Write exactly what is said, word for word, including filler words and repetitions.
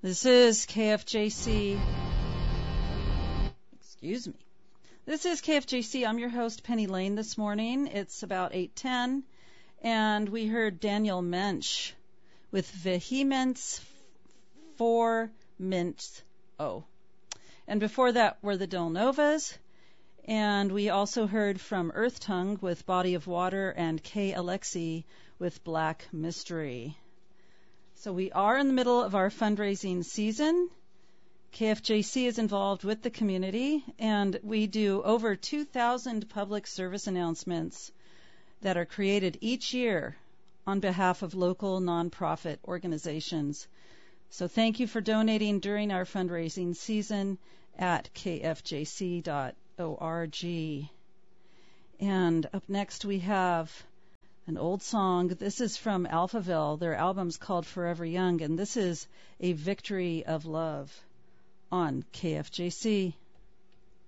This is K F J C. Excuse me. This is K F J C. I'm your host, Penny Lane, this morning. It's about eight ten, and we heard Daniel Mensch with Vehemence for Mint O. And before that were the Del Novas, and we also heard from Earth Tongue with Body of Water and K. Alexi with Black Mystery. So we are in the middle of our fundraising season. K F J C is involved with the community, and we do over two thousand public service announcements that are created each year on behalf of local nonprofit organizations. So thank you for donating during our fundraising season at k f j c dot org. And up next we have an old song. This is from Alphaville. Their album's called Forever Young, and this is A Victory of Love on K F J C.